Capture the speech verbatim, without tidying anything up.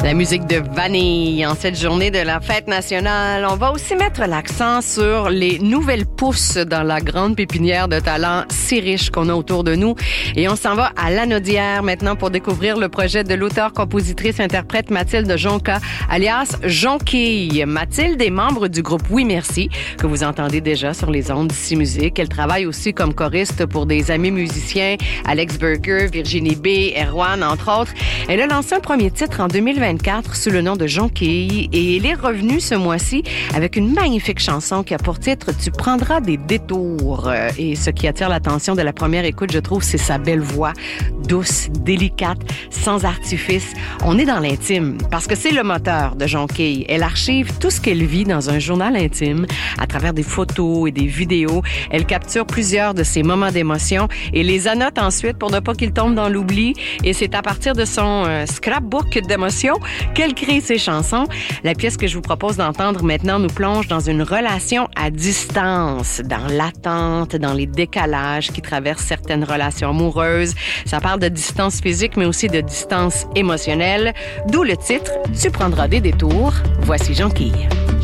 La musique de Vanille en cette journée de la fête nationale. On va aussi mettre l'accent sur les nouvelles pousses dans la grande pépinière de talents si riche qu'on a autour de nous. Et on s'en va à Lanaudière maintenant pour découvrir le projet de l'auteur-compositrice-interprète Mathilde Jonca, alias Jonquille. Mathilde est membre du groupe Oui Merci, que vous entendez déjà sur les ondes d'Ici Musique. Elle travaille aussi comme choriste pour des amis musiciens, Alex Burger, Virginie B, Erwan, entre autres. Elle a lancé un premier titre en deux mille vingt-quatre sous le nom de Jonquille et elle est revenue ce mois-ci avec une magnifique chanson qui a pour titre « Tu prendras des détours ». Et ce qui attire l'attention de la première écoute, je trouve, c'est sa belle voix, douce, délicate, sans artifice. On est dans l'intime parce que c'est le moteur de Jonquille. Elle archive tout ce qu'elle vit dans un journal intime à travers des photos et des vidéos. Elle capture plusieurs de ses moments d'émotion et les annote ensuite pour ne pas qu'ils tombent dans l'oubli. Et c'est à partir de son euh, scrapbook d'émotions qu'elle crée ses chansons. La pièce que je vous propose d'entendre maintenant nous plonge dans une relation à distance, dans l'attente, dans les décalages qui traversent certaines relations amoureuses. Ça parle de distance physique, mais aussi de distance émotionnelle. D'où le titre « Tu prendras des détours ». Voici Jonquille.